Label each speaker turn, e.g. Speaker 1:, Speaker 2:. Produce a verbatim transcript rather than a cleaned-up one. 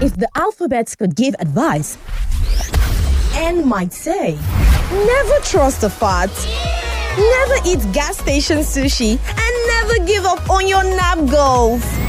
Speaker 1: If the alphabet could give advice, N might say, never trust a fart, never eat gas station sushi, and never give up on your nap goals.